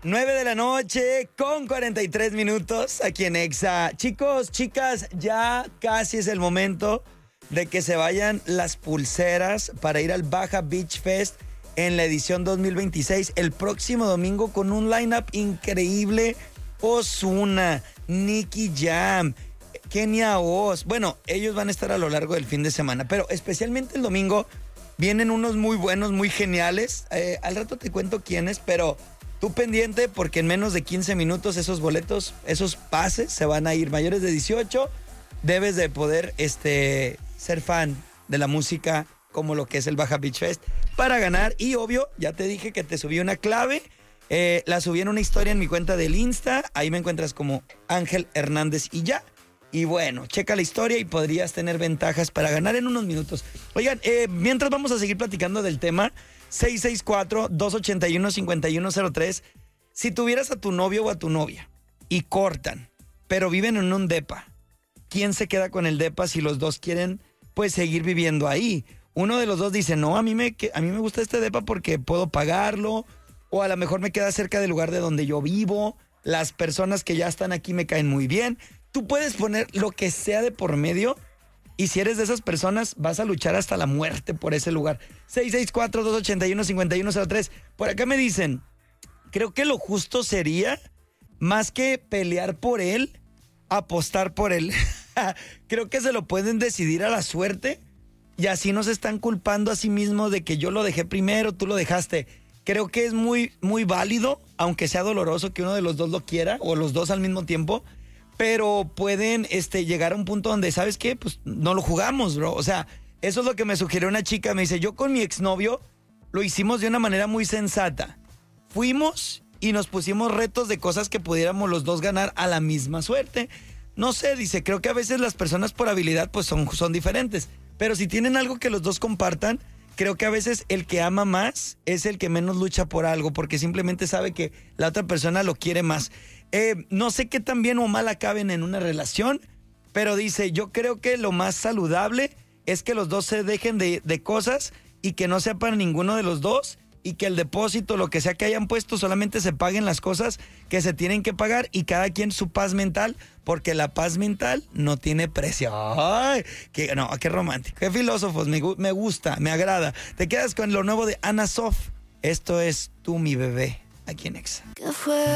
9 de la noche con 43 minutos aquí en Exa. Chicos, chicas, ya casi es el momento de que se vayan las pulseras para ir al Baja Beach Fest en la edición 2026 el próximo domingo con un lineup increíble. Ozuna, Nicky Jam, Kenia Oz. Bueno, ellos van a estar a lo largo del fin de semana, pero especialmente el domingo vienen unos muy buenos, muy geniales. Al rato te cuento quiénes, pero tú pendiente porque en menos de 15 minutos esos boletos, esos pases se van a ir. Mayores de 18, debes de poder ser fan de la música como lo que es el Baja Beach Fest para ganar. Y obvio, ya te dije que te subí una clave. La subí en una historia en mi cuenta del Insta. Ahí me encuentras como Ángel Hernández y ya. Y bueno, checa la historia y podrías tener ventajas para ganar en unos minutos. Oigan, mientras vamos a seguir platicando del tema, 664-281-5103. Si tuvieras a tu novio o a tu novia y cortan, pero viven en un depa, ¿quién se queda con el depa si los dos quieren pues seguir viviendo ahí? Uno de los dos dice, no, a mí me gusta este depa porque puedo pagarlo, o a lo mejor me queda cerca del lugar de donde yo vivo, las personas que ya están aquí me caen muy bien. Tú puedes poner lo que sea de por medio. Y si eres de esas personas, vas a luchar hasta la muerte por ese lugar. 664-281-5103. Por acá me dicen, creo que lo justo sería, más que pelear por él, apostar por él. Creo que se lo pueden decidir a la suerte y así no se están culpando a sí mismos de que yo lo dejé primero, tú lo dejaste. Creo que es muy, muy válido, aunque sea doloroso que uno de los dos lo quiera o los dos al mismo tiempo. Pero pueden llegar a un punto donde, ¿sabes qué? Pues no lo jugamos, bro. O sea, eso es lo que me sugirió una chica. Me dice, yo con mi exnovio lo hicimos de una manera muy sensata. Fuimos y nos pusimos retos de cosas que pudiéramos los dos ganar a la misma suerte. No sé, dice, creo que a veces las personas por habilidad pues son diferentes. Pero si tienen algo que los dos compartan, creo que a veces el que ama más es el que menos lucha por algo, porque simplemente sabe que la otra persona lo quiere más. No sé qué tan bien o mal acaben en una relación, pero dice, yo creo que lo más saludable es que los dos se dejen de cosas y que no sepan ninguno de los dos, y que el depósito, lo que sea que hayan puesto, solamente se paguen las cosas que se tienen que pagar y cada quien su paz mental, porque la paz mental no tiene precio. ¡Ay! Qué romántico, qué filósofos, me gusta, me agrada. Te quedas con lo nuevo de Ana Sof. Esto es Tú, mi bebé, aquí en Exa. ¿Qué fue?